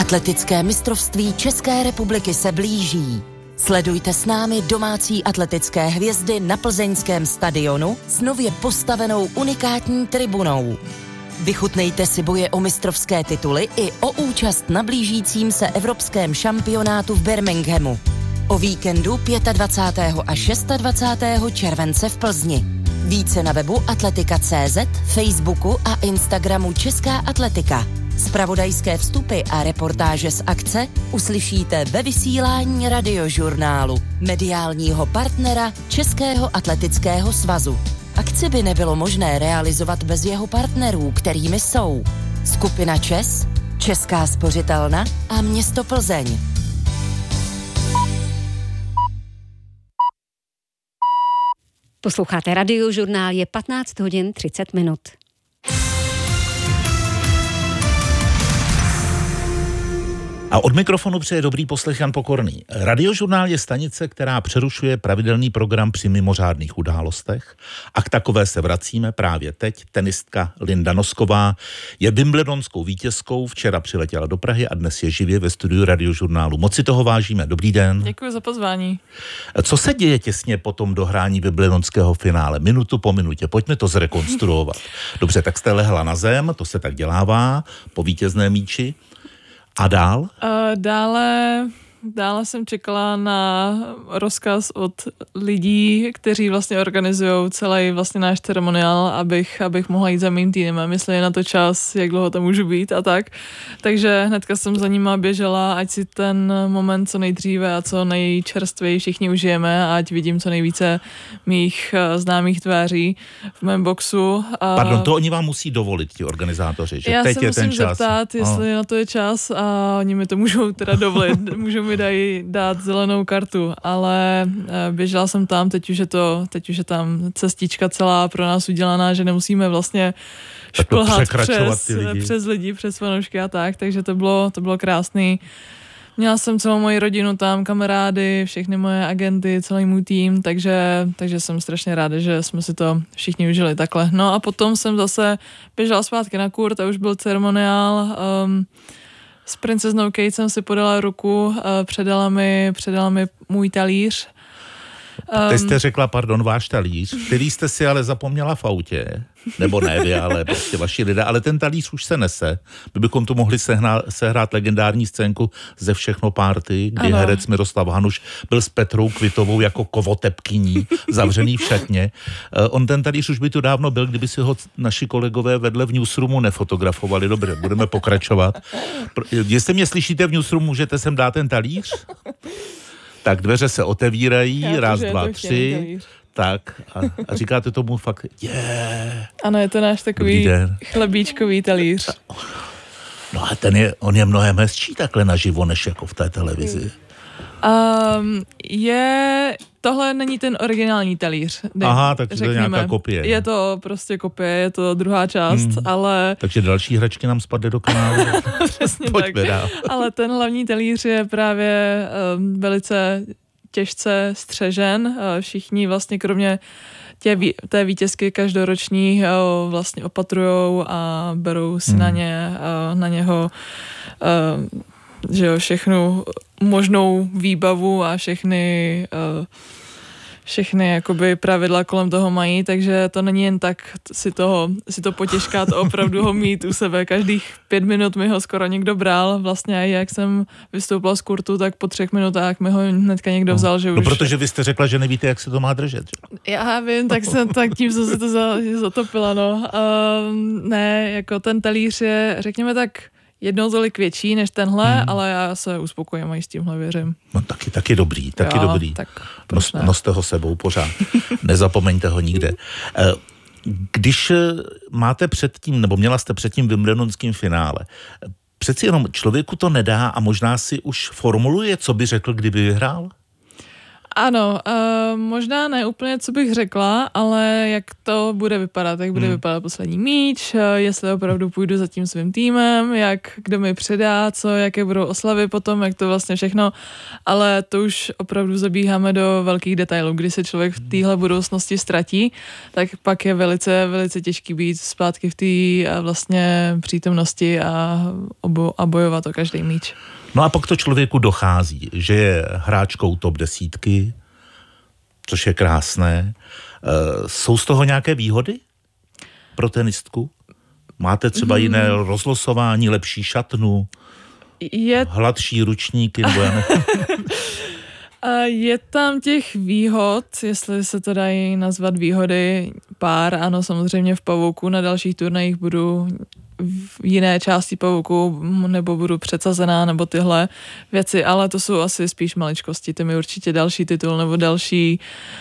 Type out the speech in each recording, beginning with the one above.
Atletické mistrovství České republiky se blíží. Sledujte s námi domácí atletické hvězdy na plzeňském stadionu s nově postavenou unikátní tribunou. Vychutnejte si boje o mistrovské tituly i o účast na blížícím se evropském šampionátu v Birminghamu. O víkendu 25. a 26. července v Plzni. Více na webu atletika.cz, Facebooku a Instagramu Česká atletika. Zpravodajské vstupy a reportáže z akce uslyšíte ve vysílání Radiožurnálu, mediálního partnera Českého atletického svazu. Akci by nebylo možné realizovat bez jeho partnerů, kterými jsou Skupina ČES, Česká spořitelna a město Plzeň. Posloucháte Radiožurnál, je 15 hodin 30 minut. A od mikrofonu přeje dobrý poslech Jan Pokorný. Radiožurnál je stanice, která přerušuje pravidelný program při mimořádných událostech. A k takové se vracíme právě teď. Tenistka Linda Nosková je wimbledonskou vítězkou, včera přiletěla do Prahy a dnes je živě ve studiu Radiožurnálu. Moc si toho vážíme. Dobrý den. Děkuji za pozvání. Co se děje těsně po tom dohrání wimbledonského finále? Minutu po minutě. Pojďme to zrekonstruovat. Dobře, tak jste lehla na zem, to se tak dělává po vítězné míči. A dál? Dále jsem čekala na rozkaz od lidí, kteří vlastně organizují celý vlastně náš ceremoniál, abych mohla jít za mým týmem, jestli je na to čas, jak dlouho to můžu být a tak. Takže hnedka jsem za nima běžela, ať si ten moment co nejdříve a co nejčerstvěji všichni užijeme a ať vidím co nejvíce mých známých tváří v mém boxu. Pardon, to oni vám musí dovolit, ti organizátoři, že já teď se je ten čas. Já se musím zeptat, jestli na to je čas a oni mi to můžou teda dovolit, můžou mi dát zelenou kartu, ale běžela jsem tam, teď už je tam cestička celá pro nás udělaná, že nemusíme vlastně šplhat přes lidi, přes fanoušky a tak, takže to bylo krásný. Měla jsem celou moji rodinu tam, kamarády, všechny moje agenty, celý můj tým, takže jsem strašně ráda, že jsme si to všichni užili takhle. No a potom jsem zase běžela zpátky na kurt a už byl ceremoniál. S princeznou Kate jsem si podala ruku, předala mi můj talíř. Teď jste řekla, pardon, váš talíř, který jste si ale zapomněla v autě, nebo ne vy, ale prostě vaši lidé, ale ten talíř už se nese. My bychom tu mohli sehrát legendární scénku ze Všechno party, kdy herec Miroslav Hanuš byl s Petrou Kvitovou jako kovotepkyní, zavřený v šatně. On ten talíř už by tu dávno byl, kdyby si ho naši kolegové vedle v newsroomu nefotografovali. Dobře, budeme pokračovat. Jestli mě slyšíte v newsroomu, můžete sem dát ten talíř? Tak dveře se otevírají, raz, dva, tři, tak a říkáte tomu fakt, Ano, je to náš takový chlebíčkový talíř. No a on je mnohem hezčí takhle naživo, než jako v té televizi. Tohle není ten originální talíř. Aha, tak to je nějaká kopie. Je to prostě kopie, je to druhá část, ale... Takže další hračky nám spadly do kanálu. Přesně tak. Dál. Ale ten hlavní talíř je právě velice těžce střežen. Všichni vlastně kromě té vítězky každoroční vlastně opatrujou a berou si na něho že jo, všechnu možnou výbavu a všechny jakoby pravidla kolem toho mají, takže to není jen tak si to potěžkat a opravdu ho mít u sebe. Každých 5 minut mi ho skoro někdo bral. Vlastně jak jsem vystoupila z kurtu, tak po 3 minutách mi ho hnedka někdo vzal, že už... No protože vy jste řekla, že nevíte, jak se to má držet. Já vím, tak tím jsem se to zatopila, no. Ne, jako ten talíř je, řekněme tak, jednou tolik větší než tenhle, ale já se uspokojím a s tímhle věřím. No taky dobrý. Tak Noste ho sebou pořád. Nezapomeňte ho nikde. Když máte předtím, nebo měla jste předtím wimbledonským finále, přeci jenom člověku to nedá a možná si už formuluje, co by řekl, kdyby vyhrál? Ano, možná ne úplně, co bych řekla, ale jak to bude vypadat, jak bude vypadat poslední míč, jestli opravdu půjdu za tím svým týmem, jak kdo mi předá, jaké budou oslavy potom, jak to vlastně všechno, ale to už opravdu zabíháme do velkých detailů. Když se člověk v téhle budoucnosti ztratí, tak pak je velice, velice těžký být zpátky v té vlastně přítomnosti a bojovat o každý míč. No a pak to člověku dochází, že je hráčkou top 10, což je krásné. Jsou z toho nějaké výhody pro tenistku? Máte třeba jiné rozlosování, lepší šatnu, hladší ručníky? Nebo já ne? Je tam těch výhod, jestli se to dají nazvat výhody, pár. Ano, samozřejmě v pavouku na dalších turnajích budu v jiné části pavouku nebo budu předsazená nebo tyhle věci, ale to jsou asi spíš maličkosti. To mi určitě další titul nebo další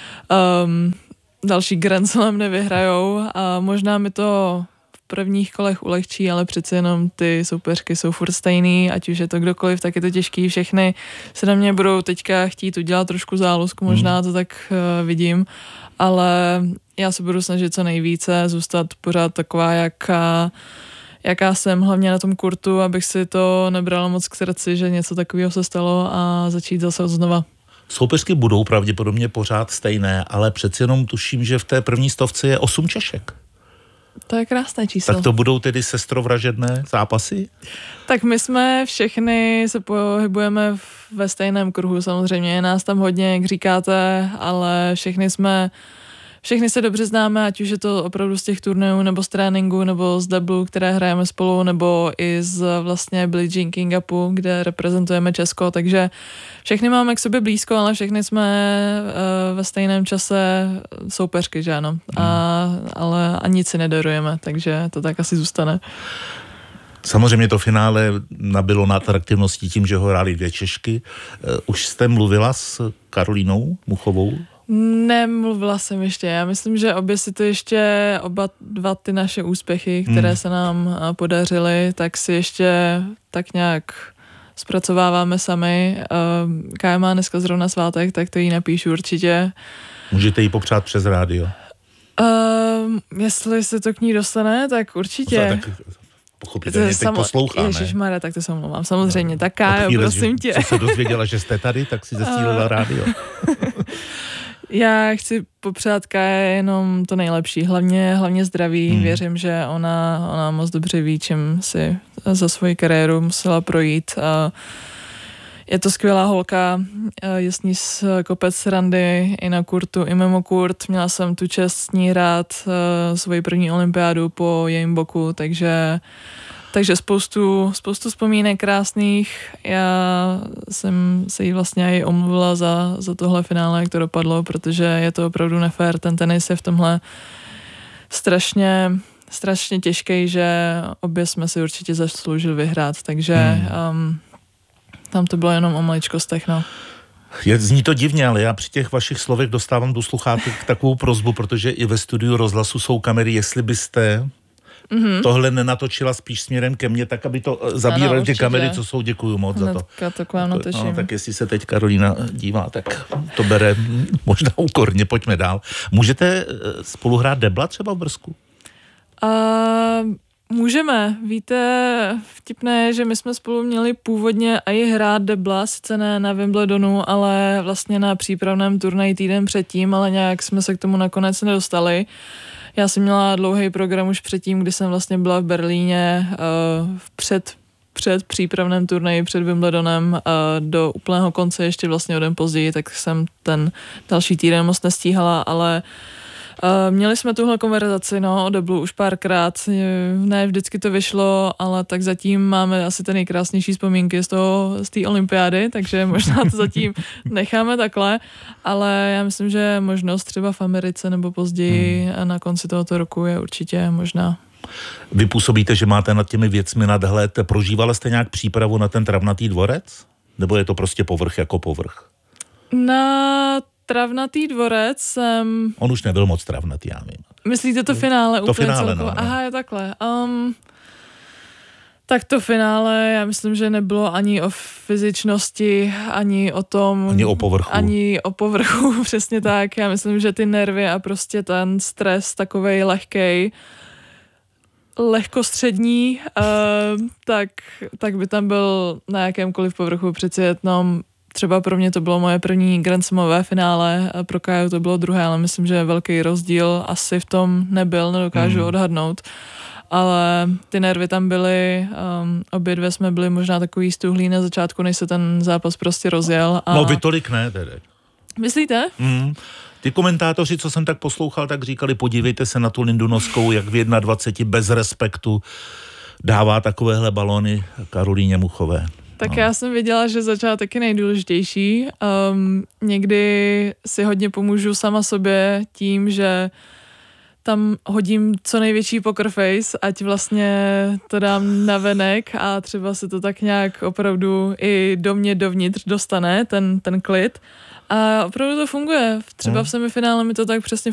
Grand Slam nevyhrajou a možná mi to v prvních kolech ulehčí, ale přece jenom ty soupeřky jsou furt stejný, ať už je to kdokoliv, tak je to těžký. Všechny se na mě budou teďka chtít udělat trošku zálusku, možná to tak vidím, ale já se budu snažit co nejvíce zůstat pořád taková, jaká jsem, hlavně na tom kurtu, abych si to nebrala moc k srdci, že něco takového se stalo a začít zase od znova. Soupeřky budou pravděpodobně pořád stejné, ale přeci jenom tuším, že v té první stovce je 8 Češek. To je krásné číslo. Tak to budou tedy sestrovražedné zápasy? Tak my jsme všechny se pohybujeme ve stejném kruhu, samozřejmě je nás tam hodně, jak říkáte, ale všechny se dobře známe, ať už je to opravdu z těch turnajů, nebo z tréninku, nebo z deblu, které hrajeme spolu, nebo i z vlastně Billie Jean King Cupu, kde reprezentujeme Česko, takže všechny máme k sobě blízko, ale všechny jsme ve stejném čase soupeřky, že ano, ale nic si nedarujeme, takže to tak asi zůstane. Samozřejmě to finále nabylo na atraktivnosti tím, že ho hrály 2 Češky. Už jste mluvila s Karolínou Muchovou? Nemluvila jsem ještě. Já myslím, že oba dva ty naše úspěchy, které se nám podařily, tak si ještě tak nějak zpracováváme sami. Kája má dneska zrovna svátek, tak to jí napíšu určitě. Můžete jí popřát přes rádio? Jestli se to k ní dostane, tak určitě. Pochopitelně teď poslouchá, Ježišmarja, tak to se omlouvám. Samozřejmě, tak Kájo, prosím tě. Co se dozvěděla, že jste tady, tak si zesílila rádio. Já chci popřát Káje jenom to nejlepší, hlavně zdraví. Věřím, že ona moc dobře ví, čím si za svoji kariéru musela projít. Je to skvělá holka, je s ní kopec srandy i na kurtu, i mimo kurt. Měla jsem tu čest s ní hrát svoji první olympiádu po jejím boku, takže spoustu vzpomínek krásných. Já jsem se jí vlastně i omluvila za tohle finále, jak to dopadlo, protože je to opravdu nefér. Ten tenis je v tomhle strašně těžký, že obě jsme si určitě zasloužili vyhrát, takže tam to bylo jenom o maličkostech, no. Zní to divně, ale já při těch vašich slovech dostávám do sluchátek takovou prosbu, protože i ve studiu rozhlasu jsou kamery, jestli byste tohle nenatočila spíš směrem ke mně, tak aby to zabíraly ty kamery, co jsou, děkuju moc za to. To k vám natočím. No, tak jestli se teď Karolína dívá, tak to bere možná úkorně, pojďme dál. Můžete spolu hrát debla třeba v Brzku? Můžeme. Víte, vtipné je, že my jsme spolu měli původně i hrát debla, sice ne na Wimbledonu, ale vlastně na přípravném turnaji týden předtím, ale nějak jsme se k tomu nakonec nedostali. Já jsem měla dlouhý program už předtím, kdy jsem vlastně byla v Berlíně před přípravném turnaji, před Wimbledonem do úplného konce, ještě vlastně o den později, tak jsem ten další týden moc nestíhala, ale měli jsme tuhle konverzaci, o deblu už párkrát, ne vždycky to vyšlo, ale tak zatím máme asi ty nejkrásnější vzpomínky z té olympiády, takže možná to zatím necháme takhle, ale já myslím, že možnost třeba v Americe nebo později na konci tohoto roku je určitě možná. Vy působíte, že máte nad těmi věcmi nadhled. Prožívala jste nějak přípravu na ten Travnatý dvorec? Nebo je to prostě povrch jako povrch? Na Travnatý dvorec jsem... On už nebyl moc travnatý, já vím. Myslíte to finále? To finále, no. Aha, je takhle. Tak to finále, já myslím, že nebylo ani o fyzičnosti, ani o tom... Ani o povrchu. Ani o povrchu, přesně tak. Já myslím, že ty nervy a prostě ten stres takovej lehkej, lehkostřední, tak by tam byl na jakémkoliv povrchu přeci jenom. Třeba pro mě to bylo moje první Grand Slamové finále, pro Káju to bylo druhé, ale myslím, že velký rozdíl asi v tom nebyl, nedokážu odhadnout. Ale ty nervy tam byly, obě dvě jsme byli možná takový stuhlí na začátku, než se ten zápas prostě rozjel. No vy tolik ne, tedy. Myslíte? Ty komentátoři, co jsem tak poslouchal, tak říkali, podívejte se na tu Lindu Noskovou, jak v 21 bez respektu dává takovéhle balóny Karolíně Muchové. Tak já jsem věděla, že začátek je nejdůležitější. Někdy si hodně pomůžu sama sobě tím, že tam hodím co největší poker face, ať vlastně to dám navenek a třeba se to tak nějak opravdu i do mě dovnitř dostane, ten klid. A opravdu to funguje. Třeba v semifinále mi to tak přesně